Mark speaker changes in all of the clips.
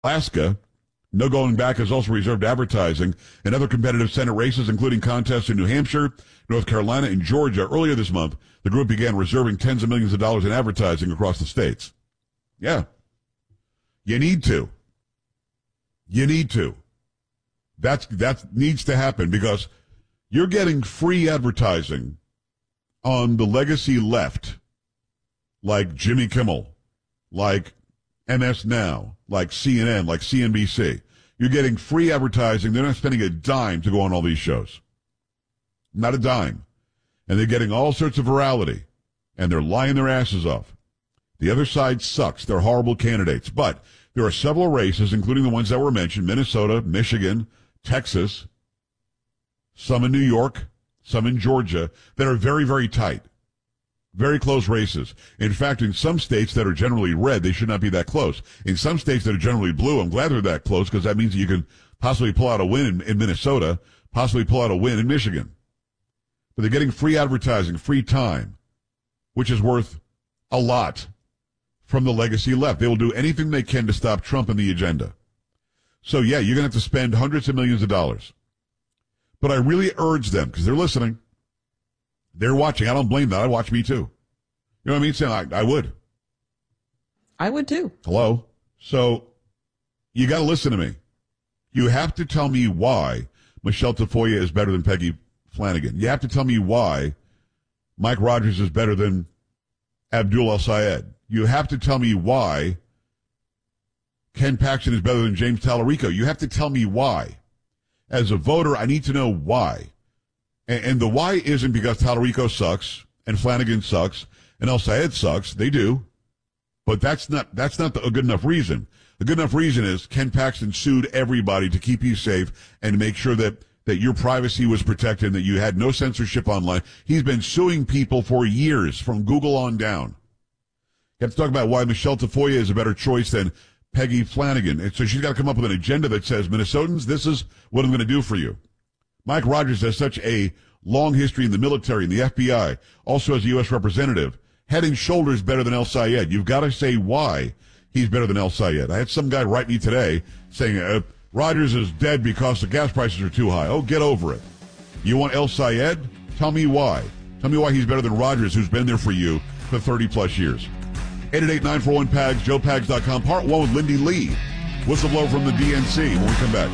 Speaker 1: Alaska, no going back is also reserved advertising in other competitive Senate races, including contests in New Hampshire, North Carolina, and Georgia. Earlier this month, the group began reserving tens of millions of dollars in advertising across the states. Yeah. You need to. You need to. That needs to happen because you're getting free advertising on the legacy left, like Jimmy Kimmel, like MS Now, like CNN, like CNBC. You're getting free advertising. They're not spending a dime to go on all these shows. Not a dime. And they're getting all sorts of virality. And they're lying their asses off. The other side sucks. They're horrible candidates. But there are several races, including the ones that were mentioned, Minnesota, Michigan, Texas, some in New York, some in Georgia, that are very, very tight. Very close races. In fact, in some states that are generally red, they should not be that close. In some states that are generally blue, I'm glad they're that close because that means that you can possibly pull out a win in Minnesota, possibly pull out a win in Michigan. But they're getting free advertising, free time, which is worth a lot from the legacy left. They will do anything they can to stop Trump and the agenda. So, yeah, you're going to have to spend hundreds of millions of dollars. But I really urge them, because they're listening. They're watching. I don't blame them. I watch me too. You know what I mean? Saying I would.
Speaker 2: I would too.
Speaker 1: Hello? So you got to listen to me. You have to tell me why Michelle Tafoya is better than Peggy Flanagan. You have to tell me why Mike Rogers is better than Abdul El-Sayed. You have to tell me why Ken Paxton is better than James Tallarico. You have to tell me why. As a voter, I need to know why. And the why isn't because Tallarico sucks and Flanagan sucks and El-Sayed sucks. They do. But that's not a good enough reason. The good enough reason is Ken Paxton sued everybody to keep you safe and make sure that your privacy was protected and that you had no censorship online. He's been suing people for years from Google on down. You have to talk about why Michelle Tafoya is a better choice than Peggy Flanagan. And so she's got to come up with an agenda that says, Minnesotans, this is what I'm going to do for you. Mike Rogers has such a long history in the military and the FBI, also as a U.S. representative, head and shoulders better than El-Sayed. You've got to say why he's better than El-Sayed. I had some guy write me today saying, Rogers is dead because the gas prices are too high. Oh, get over it. You want El-Sayed? Tell me why. Tell me why he's better than Rogers, who's been there for you for 30-plus years. 888-941-PAGS, joepags.com. Part 1 with Lindy Lee, whistleblower from the DNC, when we come back.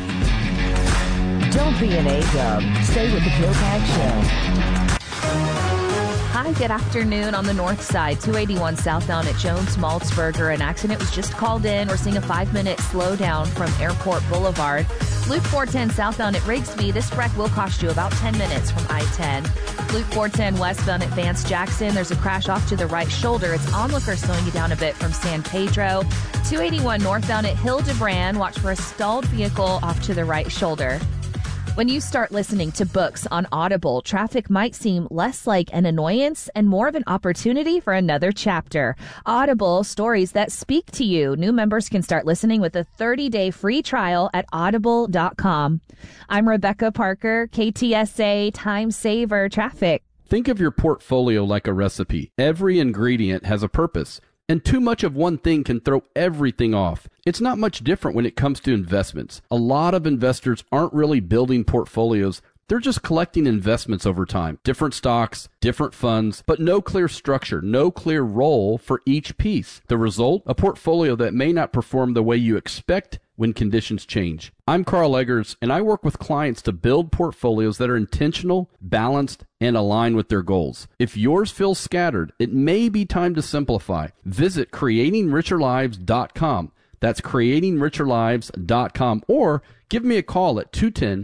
Speaker 3: Don't be an A-dub. Stay with the Joe Pags Show.
Speaker 4: Hi, good afternoon. On the north side, 281 southbound at Jones Maltzberger. An accident was just called in. We're seeing a 5-minute slowdown from Airport Boulevard. Loop 410 southbound at Rigsby. This wreck will cost you about 10 minutes from I-10. Loop 410 westbound at Vance Jackson. There's a crash off to the right shoulder. It's onlooker slowing you down a bit from San Pedro. 281 northbound at Hildebrand. Watch for a stalled vehicle off to the right shoulder. When you start listening to books on Audible, traffic might seem less like an annoyance and more of an opportunity for another chapter. Audible, stories that speak to you. New members can start listening with a 30-day free trial at audible.com. I'm Rebecca Parker, KTSA Time Saver Traffic.
Speaker 5: Think of your portfolio like a recipe. Every ingredient has a purpose. And too much of one thing can throw everything off. It's not much different when it comes to investments. A lot of investors aren't really building portfolios. They're just collecting investments over time. Different stocks, different funds, but no clear structure, no clear role for each piece. The result? A portfolio that may not perform the way you expect when conditions change. I'm Carl Eggers, and I work with clients to build portfolios that are intentional, balanced, and aligned with their goals. If yours feels scattered, it may be time to simplify. Visit creatingricherlives.com. That's creatingricherlives.com, or give me a call at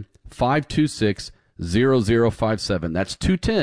Speaker 5: 210-526-0057. That's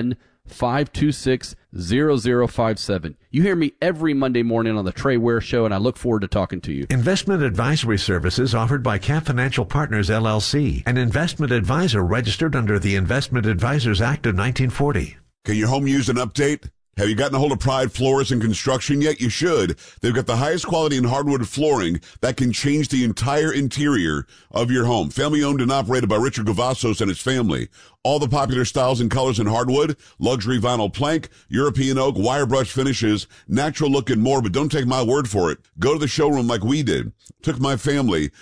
Speaker 5: 210-526-0057. You hear me every Monday morning on the Trey Ware Show, and I look forward to talking to you.
Speaker 6: Investment advisory services offered by Cap Financial Partners, LLC, an investment advisor registered under the Investment Advisors Act of 1940.
Speaker 1: Can your home use an update? Have you gotten a hold of Pride Floors and Construction yet? You should. They've got the highest quality in hardwood flooring that can change the entire interior of your home. Family owned and operated by Richard Gavassos and his family. All the popular styles and colors in hardwood, luxury vinyl plank, European oak, wire brush finishes, natural look and more, but don't take my word for it. Go to the showroom like we did. Took my family